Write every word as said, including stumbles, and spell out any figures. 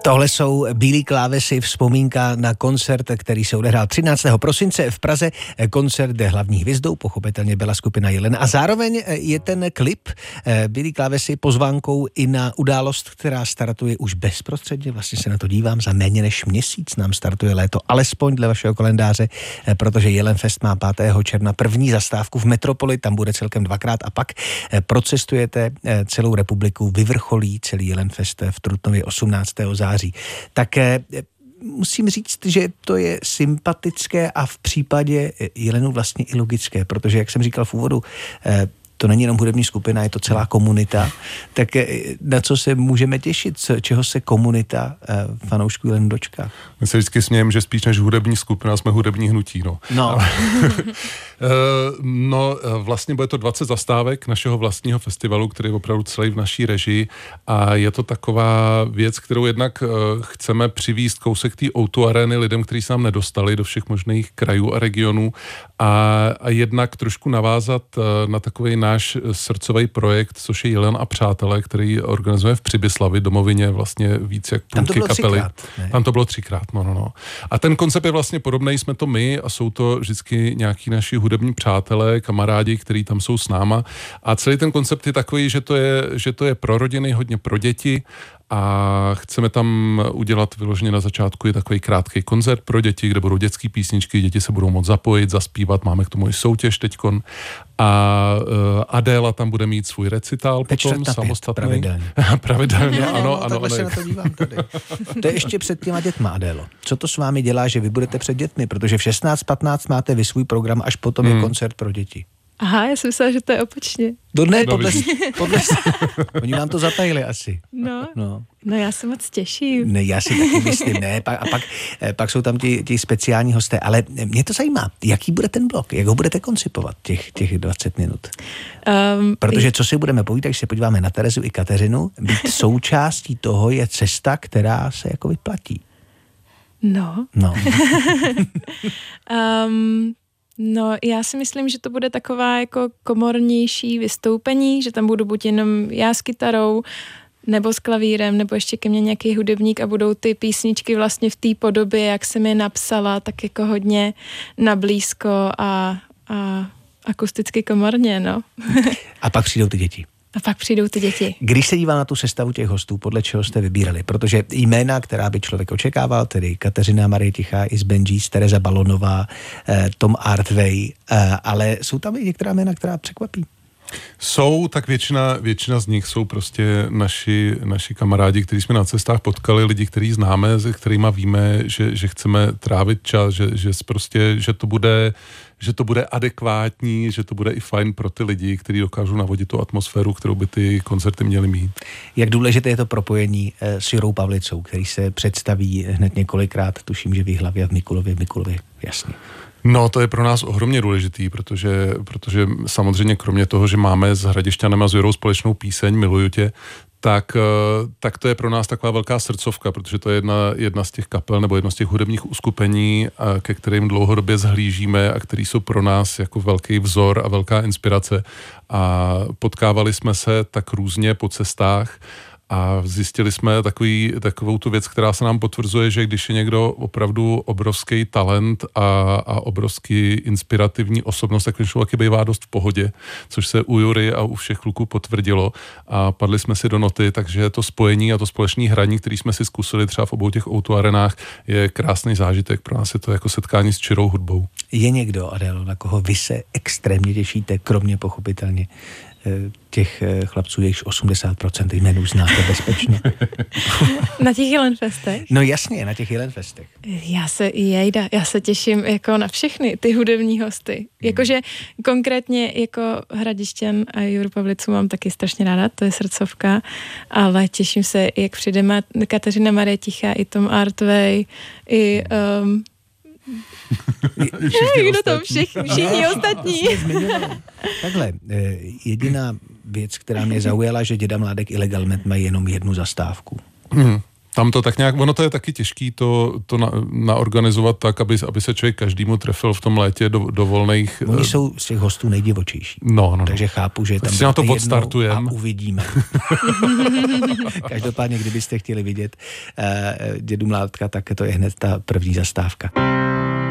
Tohle jsou Bílý klávesy, vzpomínka na koncert, který se odehrál třináctého prosince v Praze. Koncert, kde hlavní hvězdou pochopitelně byla skupina Jelen. A zároveň je ten klip Bílý klávesy pozvánkou i na událost, která startuje už bezprostředně. Vlastně se na to dívám, za méně než měsíc nám startuje léto, alespoň dle vašeho kalendáře, protože Jelenfest má pátého června první zastávku v Metropoli, tam bude celkem dvakrát a pak procestujete celou republiku, vyvrcholí celý Jelenfest v Trutnově osmnáctého září. Tak musím říct, že to je sympatické a v případě Jelenu vlastně i logické, protože, jak jsem říkal v úvodu, to není jenom hudební skupina, je to celá komunita. Tak na co se můžeme těšit? Čeho se komunita fanoušků Jelenu dočká? My se vždycky smějeme, že spíš než hudební skupina jsme hudební hnutí. No, no. no vlastně bude to dvacet zastávek našeho vlastního festivalu, který je opravdu celý v naší režii a je to taková věc, kterou jednak chceme přivést kousek té ó dva arény lidem, kteří se nám nedostali do všech možných krajů a regionů a, a jednak trošku navázat na takový náš srdcový projekt, což je Jelen a přátelé, který organizuje v Přibyslavi, domovině vlastně víc jak půlky kapely. Třikrát, Tam to bylo třikrát, no, no, no. A ten koncept je vlastně podobný, jsme to my a jsou to vždycky nějaký naši hudební přátelé, kamarádi, kteří tam jsou s náma. A celý ten koncept je takový, že to je, že to je pro rodiny, hodně pro děti. A chceme tam udělat vyloženě na začátku je takový krátký koncert pro děti, kde budou dětský písničky, děti se budou moct zapojit, zaspívat, máme k tomu i soutěž teďkon. A uh, Adéla tam bude mít svůj recitál potom samostatný. Pravidelně. Pravidelně, no, ano, no, ano. Takhle se na to dívám tady. To je ještě před těma dětma, Adélo. Co to s vámi dělá, že vy budete před dětmi? Protože v šestnáct patnáct máte vy svůj program, až potom hmm. je koncert pro děti. Aha, já jsem myslela, že to je opačně. No ne, podle, podle, oni nám to zatajili asi. No, no. no já se moc těším. Ne, já si taky myslím, ne, a pak, pak jsou tam ti, ti speciální hosté, ale mě to zajímá, jaký bude ten blok, jak ho budete koncipovat, těch, těch dvacet minut. Um, Protože co si budeme povídat, když se podíváme na Terezu i Kateřinu, být součástí toho je cesta, která se jako vyplatí. No. No. um, No, já si myslím, že to bude taková jako komornější vystoupení, že tam budu buď jenom já s kytarou, nebo s klavírem, nebo ještě ke mně nějaký hudebník a budou ty písničky vlastně v té podobě, jak jsem je napsala, tak jako hodně nablízko a, a akusticky komorně, no. A pak přijdou ty děti. A pak přijdou ty děti. Když se dívám na tu sestavu těch hostů, podle čeho jste vybírali? Protože jména, která by člověk očekával, tedy Kateřina Marie Tichá, i z Benjis, Tereza Balonová, eh, Tom Artway, eh, ale jsou tam i některá jména, která překvapí? Jsou, tak většina, většina z nich jsou prostě naši, naši kamarádi, kteří jsme na cestách potkali, lidi, který známe, s kterýma víme, že, že chceme trávit čas, že, že, prostě, že to bude že to bude adekvátní, že to bude i fajn pro ty lidi, kteří dokážou navodit tu atmosféru, kterou by ty koncerty měly mít. Jak důležité je to propojení s Jirou Pavlicou, který se představí hned několikrát, tuším, že v Jihlavě a v Mikulově, v Mikulově, jasně. No, to je pro nás ohromně důležitý, protože, protože samozřejmě kromě toho, že máme s Hradišťanem a s Jirou společnou píseň Miluju tě, tak, tak to je pro nás taková velká srdcovka, protože to je jedna, jedna z těch kapel nebo jedno z těch hudebních uskupení, ke kterým dlouhodobě zhlížíme a který jsou pro nás jako velký vzor a velká inspirace. A potkávali jsme se tak různě po cestách a zjistili jsme takový, takovou tu věc, která se nám potvrzuje, že když je někdo opravdu obrovský talent a, a obrovský inspirativní osobnost, tak ten člověk bývá dost v pohodě, což se u Jury a u všech kluků potvrdilo a padli jsme si do noty, takže to spojení a to společné hraní, který jsme si zkusili třeba v obou těch ó dva arenách, je krásný zážitek. Pro nás je to jako setkání s čirou hudbou. Je někdo, Adélo, na koho vy se extrémně těšíte, kromě pochopitelně těch chlapců, jejichž osmdesát procent jmenů znáte bezpečně. Na těch Jelenfestech? No jasně, na těch Jelenfestech. Já se, jejda, já se těším jako na všechny ty hudební hosty. Jakože konkrétně jako Hradišťan a Juru Pavlicu mám taky strašně ráda, to je srdcovka, ale těším se, jak přijde Kateřina Marie Tichá, i Tom Artway, i um, všichni kdo tam všichni, všichni ostatní. Takhle, jediná věc, která mě zaujala, že Děda Mládek i Legalmet mají jenom jednu zastávku. Hmm. Tam to tak nějak, ono to je taky těžký to, to na, naorganizovat tak, aby, aby se člověk každému trefil v tom létě do, do volných... Oni jsou z těch hostů nejdivočejší. No, no, no. Takže chápu, že tam si na to odstartujeme. A uvidíme. Každopádně, kdybyste chtěli vidět uh, dědu Mládka, tak to je hned ta první zastávka.